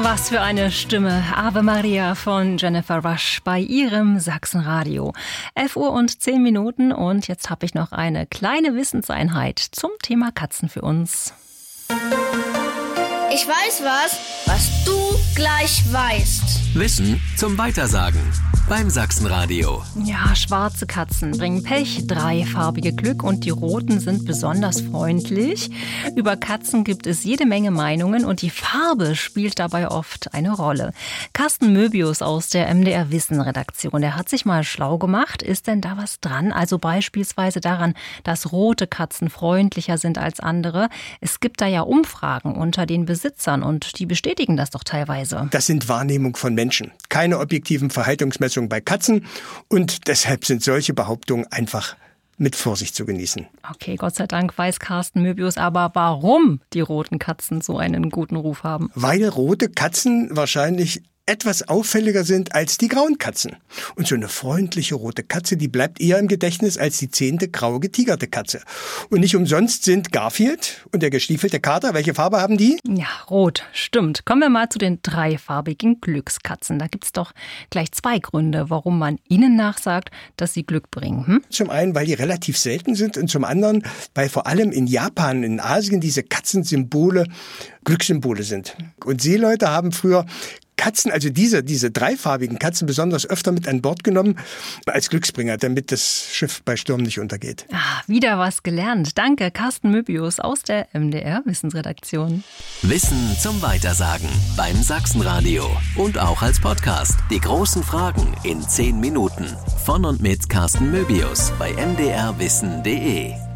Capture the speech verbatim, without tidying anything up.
Was für eine Stimme. Ave Maria von Jennifer Rush bei ihrem Sachsenradio. elf Uhr und zehn Minuten und jetzt habe ich noch eine kleine Wissenseinheit zum Thema Katzen für uns. Ich weiß was, was du gleich weißt. Wissen zum Weitersagen beim Sachsenradio. Ja, schwarze Katzen bringen Pech, dreifarbige Glück und die roten sind besonders freundlich. Über Katzen gibt es jede Menge Meinungen und die Farbe spielt dabei oft eine Rolle. Carsten Möbius aus der M D R Wissen Redaktion, der hat sich mal schlau gemacht. Ist denn da was dran? Also beispielsweise daran, dass rote Katzen freundlicher sind als andere. Es gibt da ja Umfragen unter den Besitzern und die bestätigen das doch teilweise. Das sind Wahrnehmungen von Menschen, keine objektiven Verhaltensmessungen bei Katzen und deshalb sind solche Behauptungen einfach mit Vorsicht zu genießen. Okay, Gott sei Dank weiß Carsten Möbius aber, warum die roten Katzen so einen guten Ruf haben. Weil rote Katzen wahrscheinlich etwas auffälliger sind als die grauen Katzen. Und so eine freundliche rote Katze, die bleibt eher im Gedächtnis als die zähmende, graue, getigerte Katze. Und nicht umsonst sind Garfield und der gestiefelte Kater, welche Farbe haben die? Ja, rot, stimmt. Kommen wir mal zu den dreifarbigen Glückskatzen. Da gibt's doch gleich zwei Gründe, warum man ihnen nachsagt, dass sie Glück bringen. Hm? Zum einen, weil die relativ selten sind und zum anderen, weil vor allem in Japan, in Asien diese Katzensymbole Glückssymbole sind. Und Seeleute haben früher Katzen, also diese, diese dreifarbigen Katzen besonders öfter mit an Bord genommen als Glücksbringer, damit das Schiff bei Sturm nicht untergeht. Ah, wieder was gelernt. Danke, Carsten Möbius aus der M D R Wissensredaktion. Wissen zum Weitersagen beim Sachsenradio und auch als Podcast. Die großen Fragen in zehn Minuten. Von und mit Carsten Möbius bei m d r wissen punkt d e.